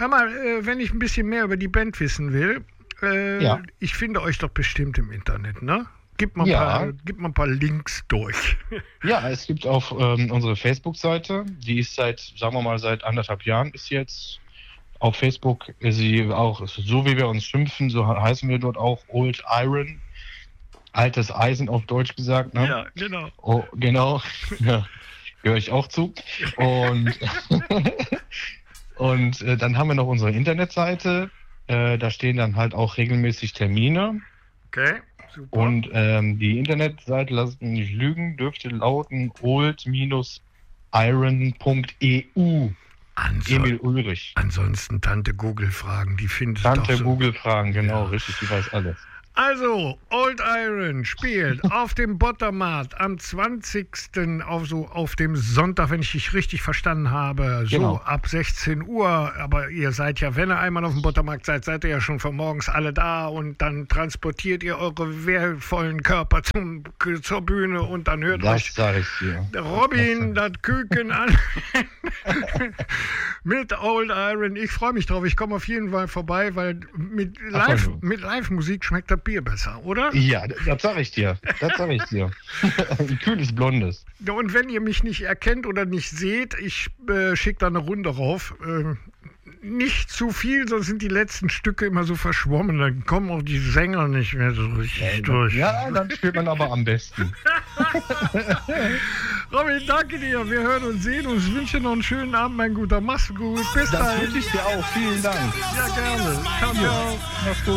Hör mal, wenn ich ein bisschen mehr über die Band wissen will, Ja. ich finde euch doch bestimmt im Internet, ne? Gib mal ein paar Links durch. Ja, es gibt auf unsere Facebook-Seite, die ist seit 1,5 Jahren ist jetzt auf Facebook, sie auch, so wie wir uns schimpfen, so heißen wir dort auch Old Iron, altes Eisen auf Deutsch gesagt, ne? Ja, genau. Oh, genau, ja, gehöre ich auch zu. Und, und dann haben wir noch unsere Internetseite, da stehen dann halt auch regelmäßig Termine. Okay, super. Und die Internetseite, lasst mich nicht lügen, dürfte lauten old-iron.eu. Emil Ulrich. Ansonsten Tante Google fragen, die findet Tante doch so. Google fragen, genau, richtig, die weiß alles. Also, Old Iron spielt auf dem Bottermart am 20. auf dem Sonntag, wenn ich dich richtig verstanden habe, so Genau. ab 16 Uhr. Aber ihr seid ja, wenn ihr einmal auf dem Bottermarkt seid, seid ihr ja schon von morgens alle da und dann transportiert ihr eure wehrvollen Körper zur Bühne und dann hört Das euch sage ich dir. Robin das Küken an mit Old Iron. Ich freue mich drauf. Ich komme auf jeden Fall vorbei, weil mit Live-Musik schmeckt das Bier besser, oder? Ja, das sage ich dir. Ein kühles Blondes. Und wenn ihr mich nicht erkennt oder nicht seht, ich schicke da eine Runde rauf. Nicht zu viel, sonst sind die letzten Stücke immer so verschwommen. Dann kommen auch die Sänger nicht mehr so richtig durch. Ja, dann spielt man aber am besten. Robin, danke dir. Wir hören und sehen uns. Ich wünsche dir noch einen schönen Abend, mein Guter. Mach's gut. Bis Das dahin. wünsche ich dir auch. Vielen Dank. Ja, gerne. Ciao, ciao. Mach's gut.